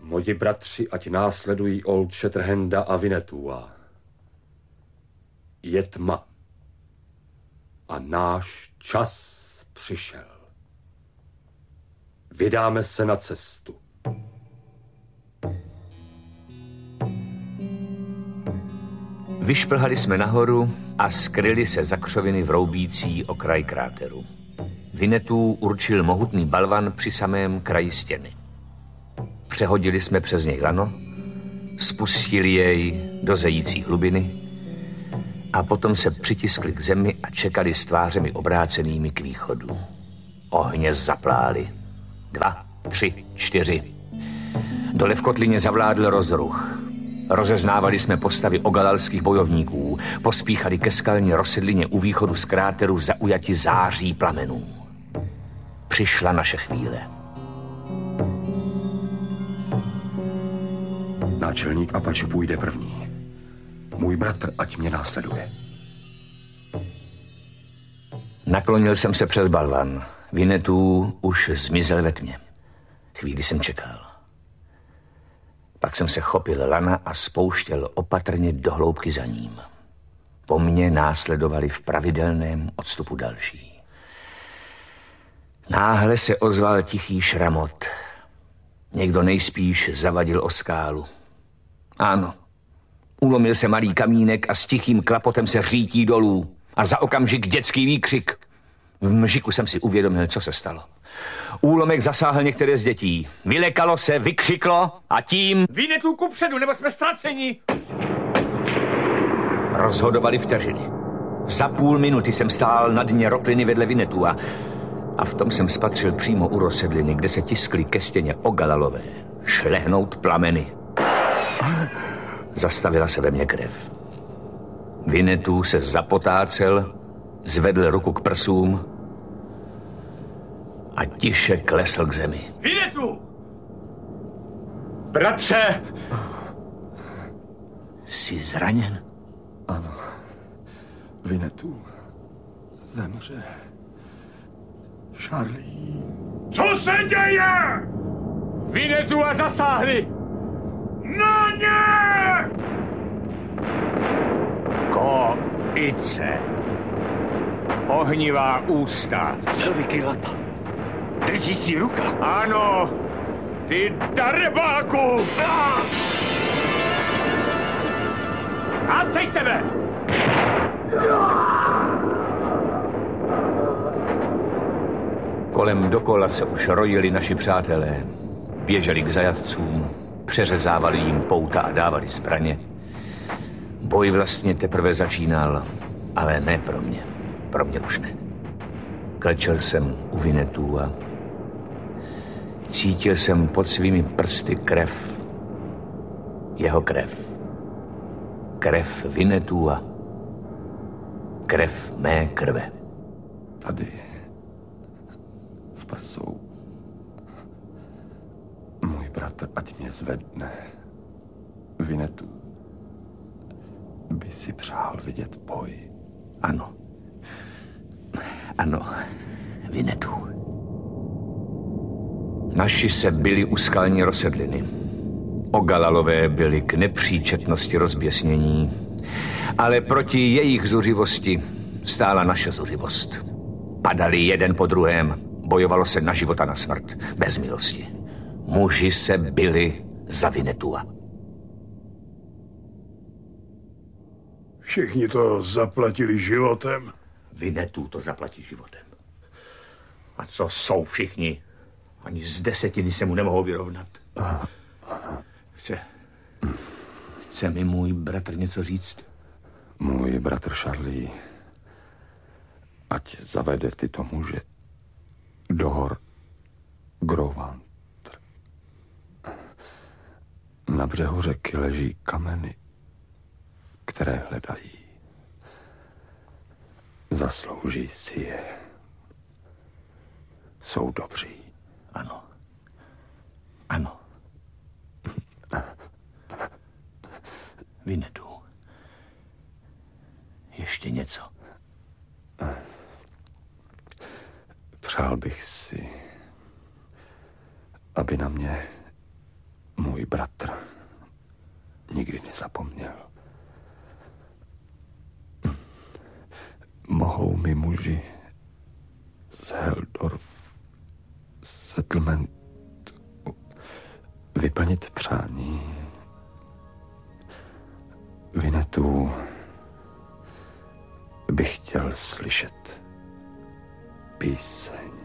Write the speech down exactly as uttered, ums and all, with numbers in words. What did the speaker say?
Moji bratři, ať následují Old Shatterhanda a Winnetua. Je tma. A náš čas přišel. Vydáme se na cestu. Vyšplhali jsme nahoru a skryli se za křoviny vroubící okraj kráteru. Winnetou určil mohutný balvan při samém kraji stěny. Přehodili jsme přes něj lano, spustili jej do zející hlubiny a potom se přitiskli k zemi a čekali s tvářemi obrácenými k východu. Ohně zaplály. Dva, tři, čtyři. Dole v kotlině zavládl rozruch. Rozeznávali jsme postavy ogalalských bojovníků, pospíchali ke skalní rozsedlině u východu z kráteru zaujati září plamenů. Přišla naše chvíle. Náčelník Apache půjde první. Můj bratr ať mě následuje. Naklonil jsem se přes balvan. Winnetou už zmizel ve tmě. Chvíli jsem čekal. Pak jsem se chopil lana a spouštěl opatrně do hloubky za ním. Po mně následovali v pravidelném odstupu další. Náhle se ozval tichý šramot. Někdo nejspíš zavadil o skálu. Ano, ulomil se malý kamínek a s tichým klapotem se řítí dolů. A za okamžik dětský výkřik. V mžiku jsem si uvědomil, co se stalo. Úlomek zasáhl některé z dětí. Vylekalo se, vykřiklo a tím... Winnetou kupředu, nebo jsme ztraceni! Rozhodovali vteřiny. Za půl minuty jsem stál na dně rokliny vedle Winnetua a v tom jsem spatřil přímo u rozsedliny, kde se tiskly ke stěně ogalalové, šlehnout plameny. Zastavila se ve mně krev. Winnetou se zapotácel, zvedl ruku k prsům a tiše klesl k zemi. Winnetou! Bratře! Jsi zraněn? Ano. Winnetou zemře. Charlie. Co se děje? Winnetua zasáhli! Na ně! Koice. Ohnivá ústa. Selvíky lata. Držící ruka. Ano, ty darebáku! A teď tebe! Kolem dokola se už rojili naši přátelé. Běželi k zajatcům, přeřezávali jim pouta a dávali zbraně. Boj vlastně teprve začínal, ale ne pro mě. Pro mě už ne. Klečel jsem u Winnetou a cítil jsem pod svými prsty krev. Jeho krev. Krev Winnetou a krev mé krve. Tady v prsou. Můj bratr ať mě zvedne. Winnetou by si přál vidět boj. Ano. Ano, Winnetou. Naši se byli u skalní rozsedliny. Ogalalové byli k nepříčetnosti rozběsnění, ale proti jejich zuřivosti stála naše zuřivost. Padali jeden po druhém, bojovalo se na život a na smrt, bez milosti. Muži se bili za Winnetua. Všichni to zaplatili životem. Winnetou to zaplatí životem. A co jsou všichni? Ani z desetiny se mu nemohou vyrovnat. Chce, chce mi můj bratr něco říct? Můj bratr Charlie, ať zavede tyto muže do hor Grovantr. Na břehu řeky leží kameny, které hledají. Zaslouží si je. Jsou dobří. Ano. Ano. Winnetou. Ještě něco. Přál bych si, aby na mě můj můj bratr nikdy nezapomněl. Mohou mi muži z Heldorf Settlement vyplnit přání. Vinetu bych chtěl slyšet píseň.